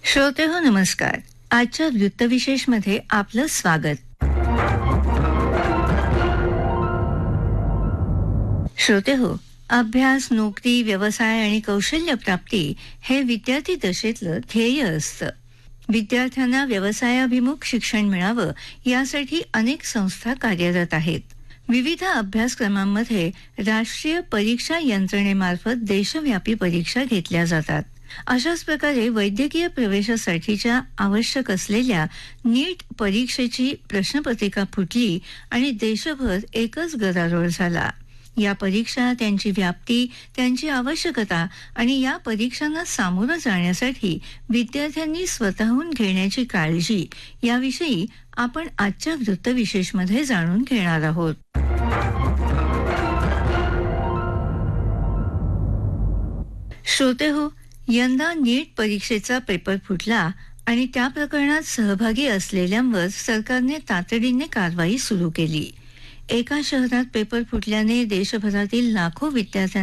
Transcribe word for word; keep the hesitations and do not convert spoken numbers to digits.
श्रोते हो नमस्कार. आजच्या वृत्तविशेषमध्ये आपलं स्वागत. श्रोते हो, अभ्यास, नोकरी, व्यवसाय आणि कौशल्य प्राप्ती हे विद्यार्थी दशेतलं ध्येय असतं. विद्यार्थ्यांना व्यवसायाभिमुख शिक्षण मिळावं यासाठी अनेक संस्था कार्यरत आहेत. विविध अभ्यासक्रमांमध्ये राष्ट्रीय परीक्षा यंत्रणेमार्फत देशव्यापी परीक्षा घेतल्या जातात. अशाच प्रकारे वैद्यकीय प्रवेशासाठीच्या आवश्यक असलेल्या नीट परीक्षेची प्रश्नपत्रिका फुटली आणि देशभर एकच गदारोळ झाला. या परीक्षा, त्यांची व्याप्ती, त्यांची आवश्यकता आणि या परीक्षांना सामोरं जाण्यासाठी विद्यार्थ्यांनी स्वतःहून घेण्याची काळजी याविषयी आपण आजच्या वृत्तविशेषमध्ये जाणून घेणार आहोत. श्रोते हो, यंदा नीट परीक्षेचा पेपर फुटला आणि त्या प्रकरणात सहभागी असलेल्यांवर सरकारने तातडीने कारवाई सुरू केली. एका शहरात पेपर फुटल्याने देशभरातील लाखो विद्यार्थ्यांना